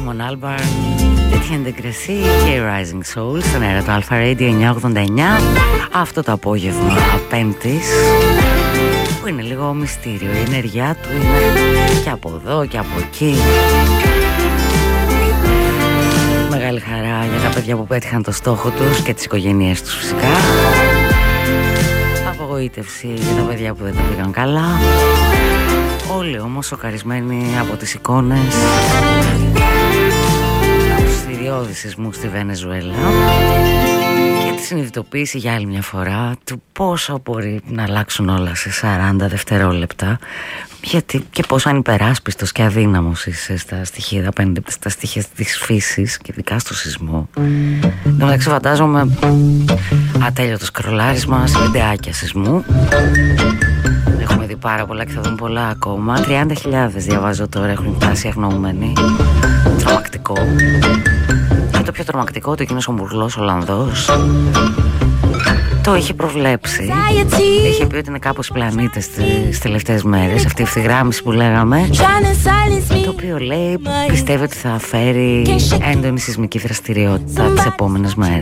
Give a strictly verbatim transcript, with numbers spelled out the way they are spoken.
Damon Albarn, Etienne de Crécy και η Rising Soul στον αέρα του Alpha Radio εννιακόσια ογδόντα εννιά. Αυτό το απόγευμα Πέμπτης, που είναι λίγο μυστήριο, η ενέργειά του είναι και από εδώ και από εκεί. Μεγάλη χαρά για τα παιδιά που πέτυχαν το στόχο τους και τις οικογένειές τους φυσικά. Απογοήτευση για τα παιδιά που δεν τα πήγαν καλά. Όλοι όμως σοκαρισμένοι από τις εικόνες, από τους θηριώδεις σεισμούς στη Βενεζουέλα και τη συνειδητοποίηση για άλλη μια φορά του πόσο μπορεί να αλλάξουν όλα σε σαράντα δευτερόλεπτα, γιατί και πόσο ανυπεράσπιστος και αδύναμος είσαι στα στοιχεία, στα στοιχεία της φύσης και ειδικά στο σεισμό. Εν τω μεταξύ φαντάζομαι ατέλειωτο σκρολάρισμα σε βιντεάκια σεισμού. Έχουμε δει πάρα πολλά και θα δούμε πολλά ακόμα. τριάντα χιλιάδες διαβάζω τώρα έχουν φτάσει αγνοούμενοι. Τρομακτικό. Και το πιο τρομακτικό, ότι εκείνος ο μπουρλός Ολλανδός το είχε προβλέψει. Είχε πει ότι είναι κάπως οι πλανήτες στις τελευταίες μέρες, αυτή η ευθυγράμμιση που λέγαμε, το οποίο λέει πιστεύει ότι θα φέρει έντονη σεισμική δραστηριότητα τις επόμενες μέρες.